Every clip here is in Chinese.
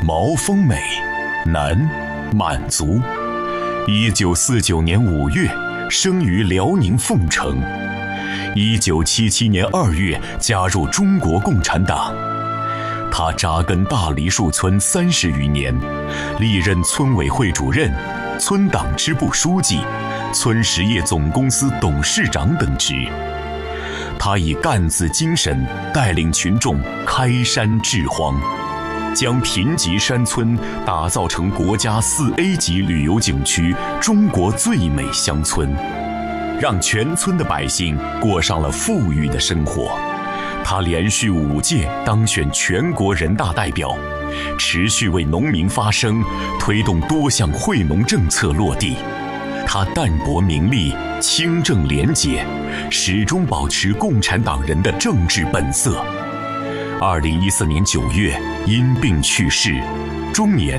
毛丰美，男，满族。1949年5月生于辽宁凤城。1977年2月加入中国共产党。他扎根大梨树村30余年，历任村委会主任、村党支部书记、村实业总公司董事长等职。他以干字精神带领群众开山治荒，将贫瘠山村打造成国家4A 级旅游景区中国最美乡村，让全村的百姓过上了富裕的生活。他连续5届当选全国人大代表，持续为农民发声，推动多项惠农政策落地。他淡泊名利，清正廉洁，始终保持共产党人的政治本色。2014年9月因病去世，终年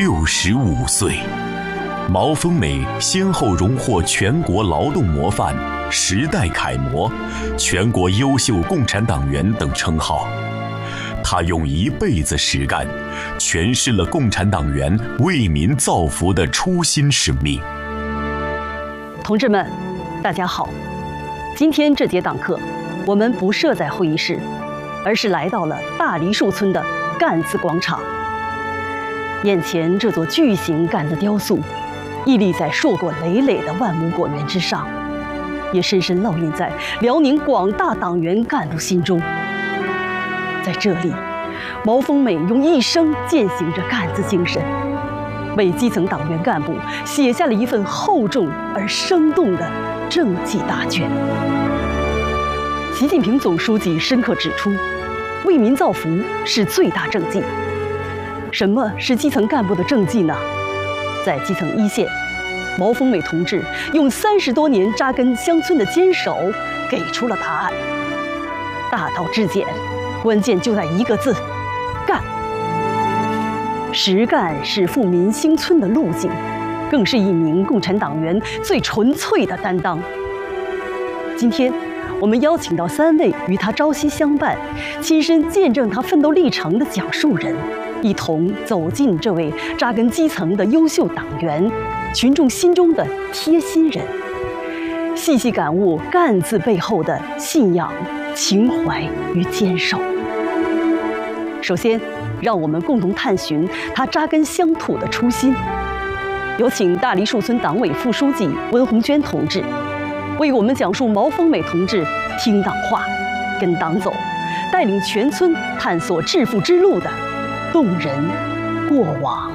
65岁。毛丰美先后荣获全国劳动模范、时代楷模、全国优秀共产党员等称号。他用一辈子实干，诠释了共产党员为民造福的初心使命。 同志们，大家好！今天这节党课，我们不设在会议室，而是来到了大梨树村的干字广场。眼前这座巨型干字雕塑，屹立在硕果累累的万亩果园之上，也深深烙印在辽宁广大党员干部心中。在这里，毛丰美用一生践行着干字精神，为基层党员干部写下了一份厚重而生动的政绩大卷。习近平总书记深刻指出，为民造福是最大政绩。什么是基层干部的政绩呢？在基层一线，毛丰美同志用30多年扎根乡村的坚守，给出了答案。大道至简，关键就在一个字：干。实干是富民兴村的路径，更是一名共产党员最纯粹的担当。今天，我们邀请到3位与他朝夕相伴、亲身见证他奋斗历程的讲述人，一同走进这位扎根基层的优秀党员，群众心中的贴心人，细细感悟干字背后的信仰、情怀与坚守。首先，让我们共同探寻他扎根乡土的初心。有请大梨树村党委副书记温红娟同志，为我们讲述毛丰美同志听党话、跟党走，带领全村探索致富之路的动人过往。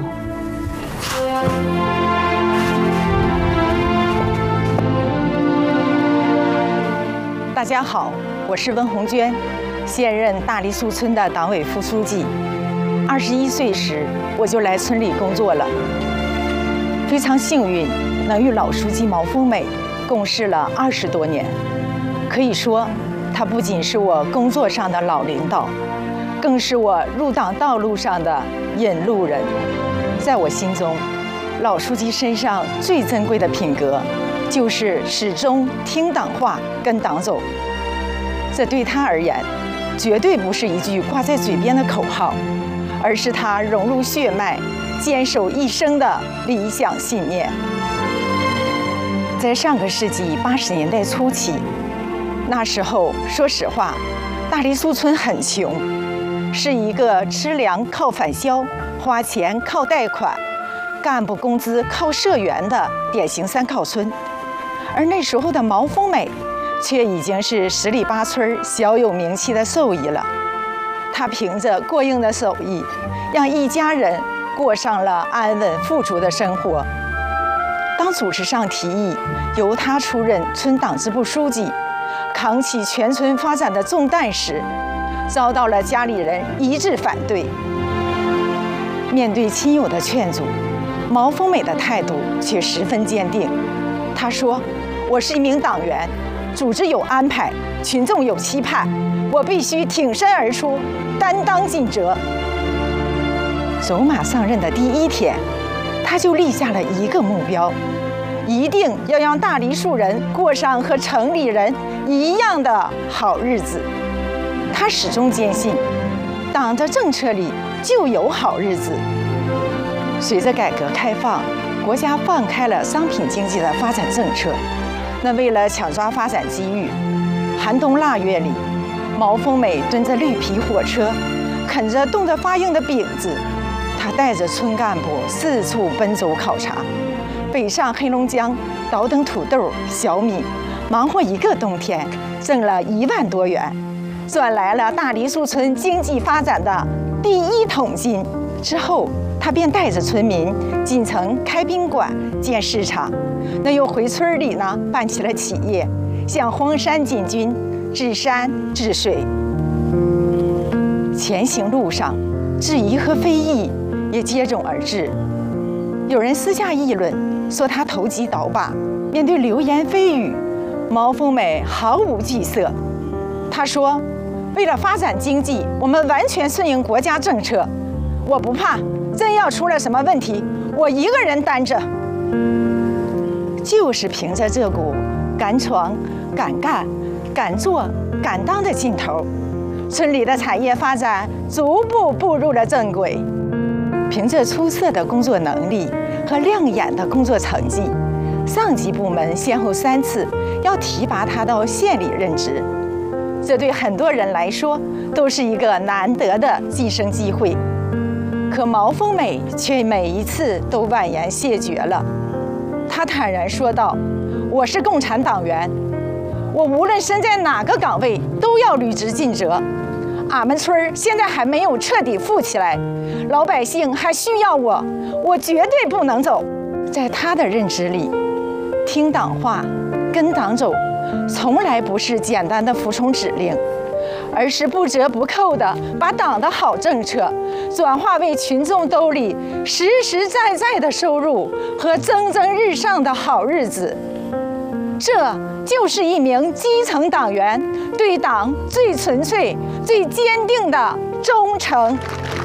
大家好，我是温红娟，现任大梨树村的党委副书记。21岁时我就来村里工作了，非常幸运能与老书记毛丰美共事了20多年。可以说，他不仅是我工作上的老领导，更是我入党道路上的引路人。在我心中，老书记身上最珍贵的品格，就是始终听党话、跟党走。这对他而言，绝对不是一句挂在嘴边的口号，而是他融入血脉、坚守一生的理想信念。在上个世纪80年代初期，那时候说实话，大梨树村很穷，是一个吃粮靠返销、花钱靠贷款、干部工资靠社员的典型3靠村。而那时候的毛丰美，却已经是10里8村小有名气的兽医了。他凭着过硬的手艺，让一家人过上了安稳富足的生活。当组织上提议由他出任村党支部书记，扛起全村发展的重担时，遭到了家里人一致反对。面对亲友的劝阻，毛丰美的态度却十分坚定。他说：“我是一名党员，组织有安排，群众有期盼，我必须挺身而出，担当尽责。”走马上任的第1天，他就立下了一个目标，一定要让大梨树人过上和城里人一样的好日子。他始终坚信， 党的政策里就有好日子。随着改革开放，国家放开了商品经济的发展政策。那为了抢抓发展机遇，寒冬腊月里，毛丰美蹲着绿皮火车，啃着冻得发硬的饼子。他带着村干部四处奔走考察，北上黑龙江倒腾土豆、小米，忙活一个冬天，挣了1万多元，赚来了大梨树村经济发展的第1桶金。之后，他便带着村民进城开宾馆、建市场，那又回村里呢办起了企业，向荒山进军，治山治水。前行路上，质疑和非议也接踵而至。有人私下议论，说他投机倒把，面对流言蜚语，毛丰美毫无惧色。他说：“为了发展经济，我们完全顺应国家政策，我不怕，真要出了什么问题，我一个人担着。”就是凭着这股敢闯、敢干、敢做、敢当的劲头，村里的产业发展逐步步入了正轨。凭着出色的工作能力和亮眼的工作成绩，上级部门先后3次要提拔他到县里任职。这对很多人来说都是一个难得的晋升机会，可毛丰美却每一次都婉言谢绝了。他坦然说道：“我是共产党员，我无论身在哪个岗位都要履职尽责。俺们村现在还没有彻底富起来，老百姓还需要我，我绝对不能走。”在他的认知里，听党话、跟党走，从来不是简单的服从指令，而是不折不扣地把党的好政策转化为群众兜里实实在在的收入和蒸蒸日上的好日子。这就是一名基层党员对党最纯粹、最坚定的忠诚。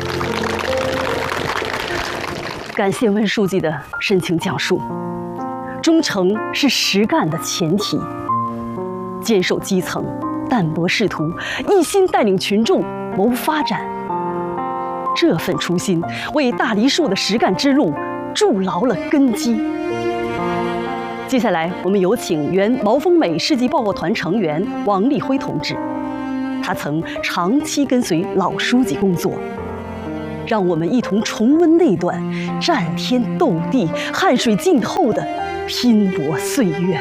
感谢温书记的深情讲述。忠诚是实干的前提，坚守基层，淡泊仕途，一心带领群众谋发展。这份初心为大梨树的实干之路筑牢了根基。接下来，我们有请原毛丰美市级报告团成员王立辉同志，他曾长期跟随老书记工作，让我们一同重温那段战天斗地、汗水浸透的拼搏岁月。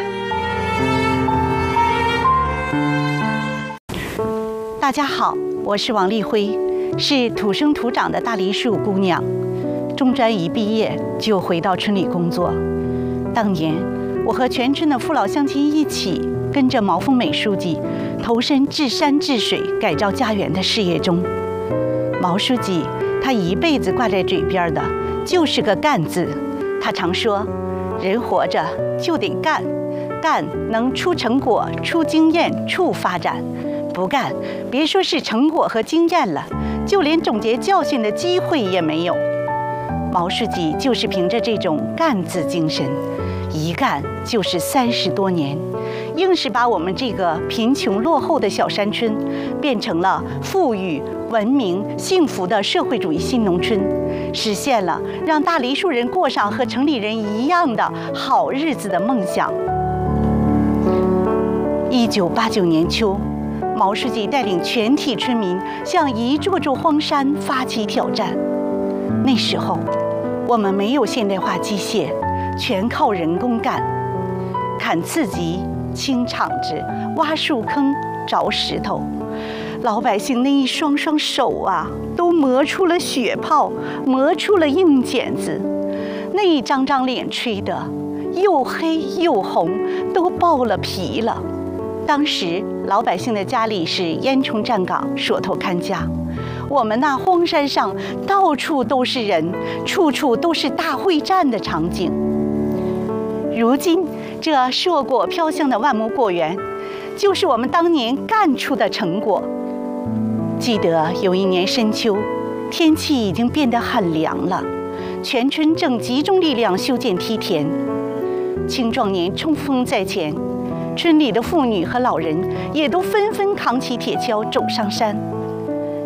大家好，我是王立辉，是土生土长的大梨树姑娘。中专一毕业就回到村里工作。当年，我和全村的父老乡亲一起，跟着毛丰美书记，投身治山治水、改造家园的事业中。毛书记他一辈子挂在嘴边的就是个干字。他常说，人活着就得干，干能出成果、出经验、出发展。不干，别说是成果和经验了，就连总结教训的机会也没有。毛书记就是凭着这种干字精神，一干就是30多年，硬是把我们这个贫穷落后的小山村变成了富裕、文明、幸福的社会主义新农村，实现了让大梨树人过上和城里人一样的好日子的梦想。1989年秋，毛书记带领全体村民向一座座荒山发起挑战。那时候，我们没有现代化机械，全靠人工干，砍刺棘、清场子、挖树坑、凿石头。老百姓那一双双手啊，都磨出了血泡，磨出了硬茧子，那一张张脸吹得又黑又红，都爆了皮了。当时老百姓的家里是烟囱站岗，锁头看家。我们那荒山上到处都是人，处处都是大会战的场景。如今这硕果飘香的万亩果园，就是我们当年干出的成果。记得有一年深秋，天气已经变得很凉了，全村正集中力量修建梯田，青壮年冲锋在前，村里的妇女和老人也都纷纷扛起铁锹走上山。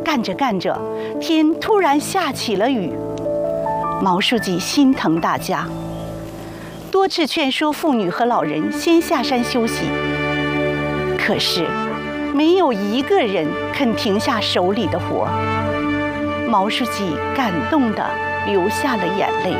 干着干着，天突然下起了雨。毛书记心疼大家，多次劝说妇女和老人先下山休息，可是没有一个人肯停下手里的活。毛书记感动地流下了眼泪。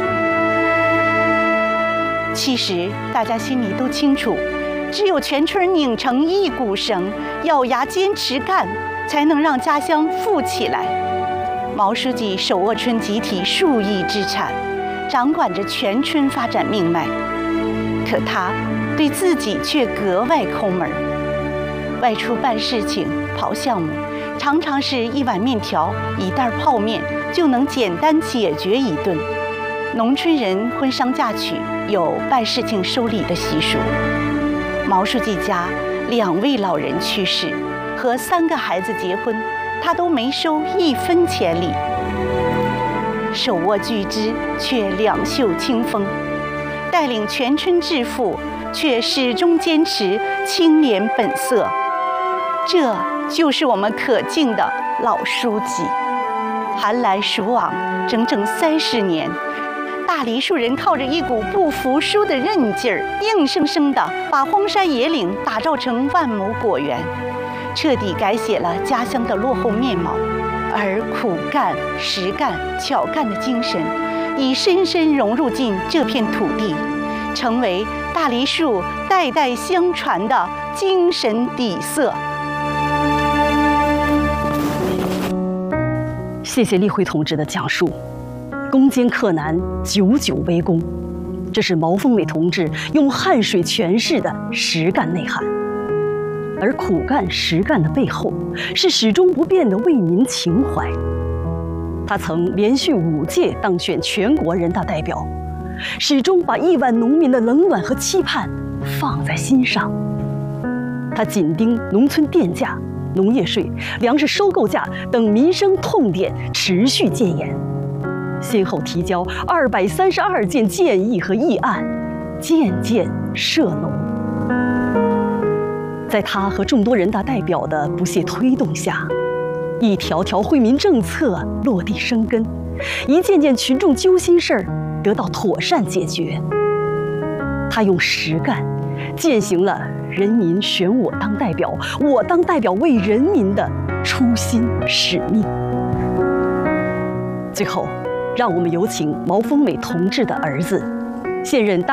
其实大家心里都清楚，只有全村拧成一股绳，咬牙坚持干，才能让家乡富起来。毛书记手握村集体数亿资产，掌管着全村发展命脉，可他对自己却格外抠门。外出办事情、跑项目，常常是一碗面条、一袋泡面就能简单解决一顿。农村人婚丧嫁娶有办事情收礼的习俗。毛书记家2位老人去世，和3个孩子结婚，他都没收1分钱礼。手握巨资却两袖清风，带领全村致富，却始终坚持清廉本色。这就是我们可敬的老书记。寒来暑往，整整30年。大梨树人靠着一股不服输的韧劲儿，硬生生地把荒山野岭打造成万亩果园，彻底改写了家乡的落后面貌。而苦干、实干、巧干的精神，已深深融入进这片土地，成为大梨树代代相传的精神底色。 谢谢立辉同志的讲述。攻坚克难，久久为功，这是毛峰伟同志用汗水诠释的实干内涵。而苦干实干的背后，是始终不变的为民情怀。他曾连续5届当选全国人大代表，始终把亿万农民的冷暖和期盼放在心上。他紧盯农村电价、农业税、粮食收购价等民生痛点持续建言，先后提交232件建议和议案，件件涉农。在他和众多人大代表的不懈推动下，一条条惠民政策落地生根，一件件群众揪心事儿得到妥善解决。他用实干践行了人民选我当代表，我当代表为人民的初心使命。最后，让我们有请毛峰伟同志的儿子，现任大